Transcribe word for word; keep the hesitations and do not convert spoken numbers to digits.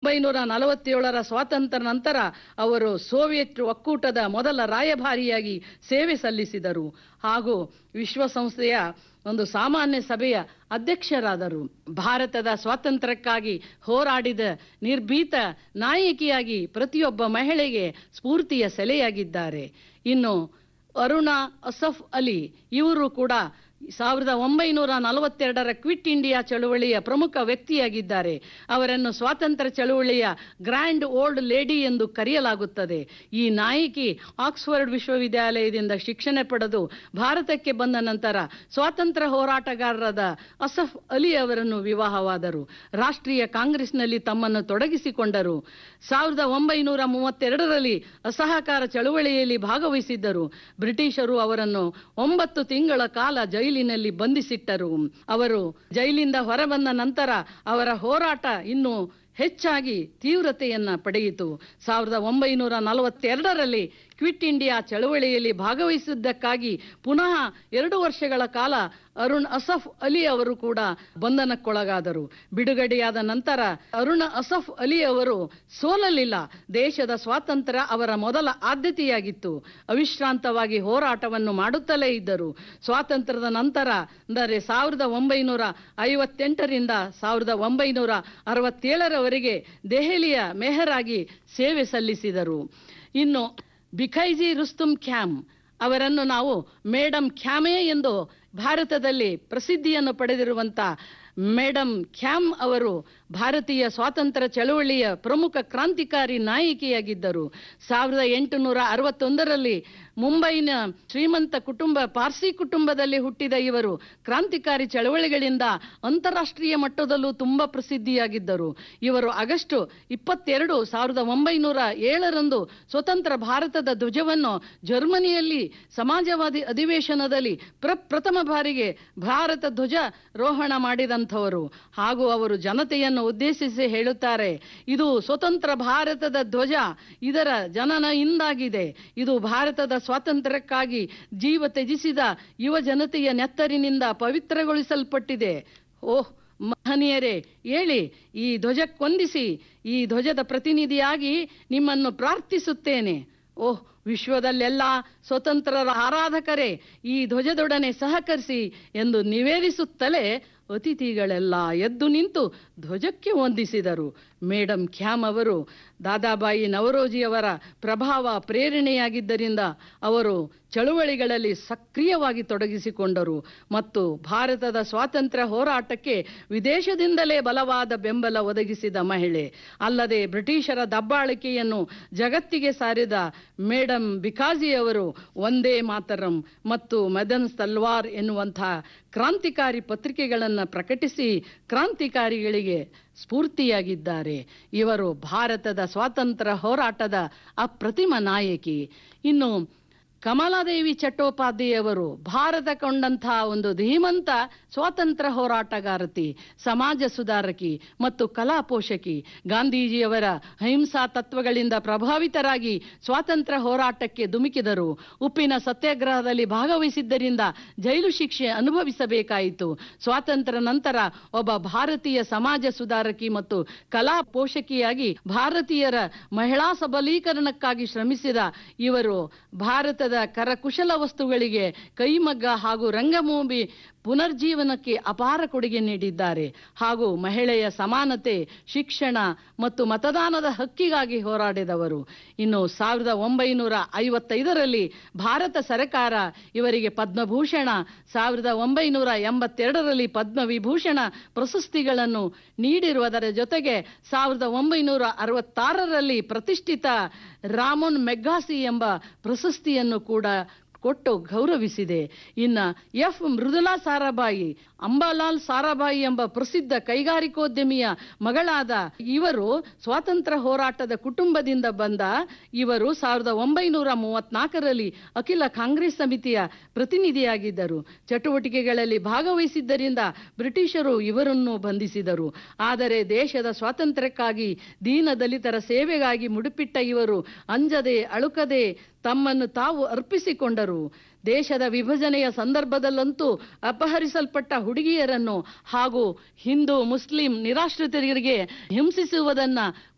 ಒಂಬೈನೂರ ನಲವತ್ತೇಳರ ಸ್ವಾತಂತ್ರ್ಯ ನಂತರ ಅವರು ಸೋವಿಯತ್ ಒಕ್ಕೂಟದ ಮೊದಲ ರಾಯಭಾರಿಯಾಗಿ ಸೇವೆ ಸಲ್ಲಿಸಿದರು ಹಾಗೂ ವಿಶ್ವಸಂಸ್ಥೆಯ ಒಂದು ಸಾಮಾನ್ಯ ಸಭೆಯ ಅಧ್ಯಕ್ಷರಾದರು. ಭಾರತದ ಸ್ವಾತಂತ್ರ್ಯಕ್ಕಾಗಿ ಹೋರಾಡಿದ ನಿರ್ಭೀತ ನಾಯಕಿಯಾಗಿ ಪ್ರತಿಯೊಬ್ಬ ಮಹಿಳೆಗೆ ಸ್ಫೂರ್ತಿಯ ಸೆಲೆಯಾಗಿದ್ದಾರೆ. ಇನ್ನು ಅರುಣಾ ಅಸಫ್ ಅಲಿ ಇವರು ಕೂಡ ಸಾವಿರದ ಒಂಬೈನೂರ ನಲವತ್ತೆರಡರ ಕ್ವಿಟ್ ಇಂಡಿಯಾ ಚಳುವಳಿಯ ಪ್ರಮುಖ ವ್ಯಕ್ತಿಯಾಗಿದ್ದಾರೆ. ಅವರನ್ನು ಸ್ವಾತಂತ್ರ್ಯ ಚಳುವಳಿಯ ಗ್ರ್ಯಾಂಡ್ ಓಲ್ಡ್ ಲೇಡಿ ಎಂದು ಕರೆಯಲಾಗುತ್ತದೆ. ಈ ನಾಯಕಿ ಆಕ್ಸ್ಫರ್ಡ್ ವಿಶ್ವವಿದ್ಯಾಲಯದಿಂದ ಶಿಕ್ಷಣ ಪಡೆದು ಭಾರತಕ್ಕೆ ಬಂದ ನಂತರ ಸ್ವಾತಂತ್ರ್ಯ ಹೋರಾಟಗಾರರಾದ ಅಸಫ್ ಅಲಿ ಅವರನ್ನು ವಿವಾಹವಾದರು. ರಾಷ್ಟ್ರೀಯ ಕಾಂಗ್ರೆಸ್ನಲ್ಲಿ ತಮ್ಮನ್ನು ತೊಡಗಿಸಿಕೊಂಡರು. ಸಾವಿರದ ಒಂಬೈನೂರ ಮೂವತ್ತೆರಡರಲ್ಲಿ ಅಸಹಕಾರ ಚಳುವಳಿಯಲ್ಲಿ ಭಾಗವಹಿಸಿದ್ದರು. ಬ್ರಿಟಿಷರು ಅವರನ್ನು ಒಂಬತ್ತು ತಿಂಗಳ ಕಾಲ ಜೈಲಿನಲ್ಲಿ ಬಂಧಿಸಿಟ್ಟರು. ಅವರು ಜೈಲಿಂದ ಹೊರಬಂದ ನಂತರ ಅವರ ಹೋರಾಟ ಇನ್ನೂ ಹೆಚ್ಚಾಗಿ ತೀವ್ರತೆಯನ್ನ ಪಡೆಯಿತು. ಸಾವಿರದ ಒಂಬೈನೂರ ನಲವತ್ತೆರಡರಲ್ಲಿ ಕ್ವಿಟ್ ಇಂಡಿಯಾ ಚಳವಳಿಯಲ್ಲಿ ಭಾಗವಹಿಸಿದ್ದಕ್ಕಾಗಿ ಪುನಃ ಎರಡು ವರ್ಷಗಳ ಕಾಲ ಅರುಣ್ ಅಸಫ್ ಅಲಿ ಅವರು ಕೂಡ ಬಂಧನಕ್ಕೊಳಗಾದರು. ಬಿಡುಗಡೆಯಾದ ನಂತರ ಅರುಣ್ ಅಸಫ್ ಅಲಿ ಅವರು ಸೋಲಲಿಲ್ಲ. ದೇಶದ ಸ್ವಾತಂತ್ರ್ಯ ಅವರ ಮೊದಲ ಆದ್ಯತೆಯಾಗಿತ್ತು. ಅವಿಶ್ರಾಂತವಾಗಿ ಹೋರಾಟವನ್ನು ಮಾಡುತ್ತಲೇ ಇದ್ದರು. ಸ್ವಾತಂತ್ರ್ಯದ ನಂತರ ಅಂದರೆ ಸಾವಿರದ ಒಂಬೈನೂರ ಐವತ್ತೆಂಟರಿಂದ ಸಾವಿರದ ಒಂಬೈನೂರ ಅರವತ್ತೇಳರವರೆಗೆ ದೆಹಲಿಯ ಮೇಯರ್ ಆಗಿ ಸೇವೆ ಸಲ್ಲಿಸಿದರು. ಇನ್ನು ಬಿಖೈಜಿ ರುಸ್ತುಂ ಖ್ಯಾಮ್ ಅವರನ್ನು ನಾವು ಮೇಡಮ್ ಖ್ಯಾಮೆ ಎಂದು ಭಾರತದಲ್ಲಿ ಪ್ರಸಿದ್ಧಿಯನ್ನು ಪಡೆದಿರುವಂತ ಮೇಡಮ್ ಖ್ಯಾಮ್ ಅವರು ಭಾರತೀಯ ಸ್ವಾತಂತ್ರ್ಯ ಚಳವಳಿಯ ಪ್ರಮುಖ ಕ್ರಾಂತಿಕಾರಿ ನಾಯಕಿಯಾಗಿದ್ದರು. ಸಾವಿರದ ಎಂಟುನೂರ ಅರವತ್ತೊಂದರಲ್ಲಿ ಮುಂಬೈನ ಶ್ರೀಮಂತ ಕುಟುಂಬ ಪಾರ್ಸಿ ಕುಟುಂಬದಲ್ಲಿ ಹುಟ್ಟಿದ ಇವರು ಕ್ರಾಂತಿಕಾರಿ ಚಳವಳಿಗಳಿಂದ ಅಂತಾರಾಷ್ಟ್ರೀಯ ಮಟ್ಟದಲ್ಲೂ ತುಂಬಾ ಪ್ರಸಿದ್ಧಿಯಾಗಿದ್ದರು. ಇವರು ಆಗಸ್ಟ್ ಇಪ್ಪತ್ತೆರಡು ಸಾವಿರದ ಒಂಬೈನೂರ ಏಳರಂದು ಸ್ವತಂತ್ರ ಭಾರತದ ಧ್ವಜವನ್ನು ಜರ್ಮನಿಯಲ್ಲಿ ಸಮಾಜವಾದಿ ಅಧಿವೇಶನದಲ್ಲಿ ಪ್ರಪ್ರಥಮ ಬಾರಿಗೆ ಭಾರತ ಧ್ವಜ ರೋಹಣ ಮಾಡಿದಂಥವರು. ಹಾಗೂ ಅವರು ಜನತೆಯನ್ನು ಉದ್ದೇಶಿಸಿ ಹೇಳುತ್ತಾರೆ, ಇದು ಸ್ವತಂತ್ರ ಭಾರತದ ಧ್ವಜ, ಇದರ ಜನನ ಇಂದಾಗಿದೆ. ಇದು ಭಾರತದ ಸ್ವಾತಂತ್ರ್ಯಕ್ಕಾಗಿ ಜೀವ ತ್ಯಜಿಸಿದ ಯುವ ಜನತೆಯ ನೆತ್ತರಿನಿಂದ ಪವಿತ್ರಗೊಳಿಸಲ್ಪಟ್ಟಿದೆ. ಓಹ್ ಮಹನೀಯರೇ, ಹೇಳಿ ಈ ಧ್ವಜಕ್ಕೊಂದಿಸಿ, ಈ ಧ್ವಜದ ಪ್ರತಿನಿಧಿಯಾಗಿ ನಿಮ್ಮನ್ನು ಪ್ರಾರ್ಥಿಸುತ್ತೇನೆ. ಓಹ್ ವಿಶ್ವದಲ್ಲೆಲ್ಲ ಸ್ವತಂತ್ರರ ಆರಾಧಕರೇ, ಈ ಧ್ವಜದೊಡನೆ ಸಹಕರಿಸಿ ಎಂದು ನಿವೇದಿಸುತ್ತಲೇ ಅತಿಥಿಗಳೆಲ್ಲ ಎದ್ದು ನಿಂತು ಧ್ವಜಕ್ಕೆ ವಂದಿಸಿದರು. ಮೇಡಮ್ ಖ್ಯಾಮ್ ಅವರು ದಾದಾಬಾಯಿ ನವರೋಜಿಯವರ ಪ್ರಭಾವ ಪ್ರೇರಣೆಯಾಗಿದ್ದರಿಂದ ಅವರು ಚಳುವಳಿಗಳಲ್ಲಿ ಸಕ್ರಿಯವಾಗಿ ತೊಡಗಿಸಿಕೊಂಡರು ಮತ್ತು ಭಾರತದ ಸ್ವಾತಂತ್ರ್ಯ ಹೋರಾಟಕ್ಕೆ ವಿದೇಶದಿಂದಲೇ ಬಲವಾದ ಬೆಂಬಲ ಒದಗಿಸಿದ ಮಹಿಳೆ. ಅಲ್ಲದೆ ಬ್ರಿಟಿಷರ ದಬ್ಬಾಳಿಕೆಯನ್ನು ಜಗತ್ತಿಗೆ ಸಾರಿದ ಮೇಡಮ್ ಬಿಕಾಜಿಯವರು ಒಂದೇ ಮಾತರಂ ಮತ್ತು ಮದನ್ ತಲ್ವಾರ್ ಎನ್ನುವಂತಹ ಕ್ರಾಂತಿಕಾರಿ ಪತ್ರಿಕೆಗಳನ್ನು ಪ್ರಕಟಿಸಿ ಕ್ರಾಂತಿಕಾರಿಗಳಿಗೆ ಸ್ಫೂರ್ತಿಯಾಗಿದ್ದಾರೆ. ಇವರು ಭಾರತದ ಸ್ವಾತಂತ್ರ್ಯ ಹೋರಾಟದ ಅಪ್ರತಿಮ ನಾಯಕಿ. ಇನ್ನು ಕಮಲಾದೇವಿ ಚಟ್ಟೋಪಾಧ್ಯಾಯವರು ಭಾರತ ಕೊಂಡಂತಹ ಒಂದು ಧೀಮಂತ ಸ್ವಾತಂತ್ರ್ಯ ಹೋರಾಟಗಾರತಿ, ಸಮಾಜ ಸುಧಾರಕಿ ಮತ್ತು ಕಲಾ ಪೋಷಕಿ. ಗಾಂಧೀಜಿಯವರ ಅಹಿಂಸಾ ತತ್ವಗಳಿಂದ ಪ್ರಭಾವಿತರಾಗಿ ಸ್ವಾತಂತ್ರ್ಯ ಹೋರಾಟಕ್ಕೆ ಧುಮುಕಿದರು. ಉಪ್ಪಿನ ಸತ್ಯಾಗ್ರಹದಲ್ಲಿ ಭಾಗವಹಿಸಿದ್ದರಿಂದ ಜೈಲು ಶಿಕ್ಷೆ ಅನುಭವಿಸಬೇಕಾಯಿತು. ಸ್ವಾತಂತ್ರ್ಯ ನಂತರ ಒಬ್ಬ ಭಾರತೀಯ ಸಮಾಜ ಸುಧಾರಕಿ ಮತ್ತು ಕಲಾ ಪೋಷಕಿಯಾಗಿ ಭಾರತೀಯರ ಮಹಿಳಾ ಸಬಲೀಕರಣಕ್ಕಾಗಿ ಶ್ರಮಿಸಿದ ಇವರು ಭಾರತ ಕರಕುಶಲ ವಸ್ತುಗಳಿಗೆ ಕೈಮಗ್ಗ ಹಾಗೂ ರಂಗಭೂಮಿ ಪುನರ್ಜೀವನಕ್ಕೆ ಅಪಾರ ಕೊಡುಗೆ ನೀಡಿದ್ದಾರೆ. ಹಾಗೂ ಮಹಿಳೆಯ ಸಮಾನತೆ, ಶಿಕ್ಷಣ ಮತ್ತು ಮತದಾನದ ಹಕ್ಕಿಗಾಗಿ ಹೋರಾಡಿದವರು. ಇನ್ನು ಸಾವಿರದ ಒಂಬೈನೂರ ಐವತ್ತೈದರಲ್ಲಿ ಭಾರತ ಸರ್ಕಾರ ಇವರಿಗೆ ಪದ್ಮಭೂಷಣ, ಸಾವಿರದ ಒಂಬೈನೂರ ಎಂಬತ್ತೆರಡರಲ್ಲಿ ಪದ್ಮವಿಭೂಷಣ ಪ್ರಶಸ್ತಿಗಳನ್ನು ನೀಡಿರುವುದರ ಜೊತೆಗೆ ಸಾವಿರದ ಒಂಬೈನೂರ ಅರವತ್ತಾರರಲ್ಲಿ ಪ್ರತಿಷ್ಠಿತ ರಾಮೋನ್ ಮೆಗ್ಗಾಸಿ ಎಂಬ ಪ್ರಶಸ್ತಿಯನ್ನು ಕೂಡ ಕೊಟ್ಟು ಗೌರವಿಸಿದೆ. ಇನ್ನು ಎಫ್ ಮೃದುಲಾ ಸಾರಾಭಾಯಿ, ಅಂಬಾಲಾಲ್ ಸಾರಾಭಾಯಿ ಎಂಬ ಪ್ರಸಿದ್ಧ ಕೈಗಾರಿಕೋದ್ಯಮಿಯ ಮಗಳಾದ ಇವರು ಸ್ವಾತಂತ್ರ್ಯ ಹೋರಾಟದ ಕುಟುಂಬದಿಂದ ಬಂದ ಇವರು ಸಾವಿರದ ಒಂಬೈನೂರ ಮೂವತ್ನಾಲ್ಕರಲ್ಲಿ ಅಖಿಲ ಕಾಂಗ್ರೆಸ್ ಸಮಿತಿಯ ಪ್ರತಿನಿಧಿಯಾಗಿದ್ದರು. ಚಟುವಟಿಕೆಗಳಲ್ಲಿ ಭಾಗವಹಿಸಿದ್ದರಿಂದ ಬ್ರಿಟಿಷರು ಇವರನ್ನು ಬಂಧಿಸಿದರು. ಆದರೆ ದೇಶದ ಸ್ವಾತಂತ್ರ್ಯಕ್ಕಾಗಿ ದೀನ ದಲಿತರ ಸೇವೆಗಾಗಿ ಮುಡುಪಿಟ್ಟ ಇವರು ಅಂಜದೆ ಅಳುಕದೆ ತಮ್ಮನ್ನು ತಾವು ಅರ್ಪಿಸಿಕೊಂಡರು. ದೇಶದ ವಿಭಜನೆಯ ಸಂದರ್ಭದಲ್ಲಂತೂ ಅಪಹರಿಸಲ್ಪಟ್ಟ ಹುಡುಗಿಯರನ್ನು ಹಾಗೂ ಹಿಂದೂ ಮುಸ್ಲಿಂ ನಿರಾಶ್ರಿತರಿಗೆ ಹಿಂಸಿಸುವುದನ್ನು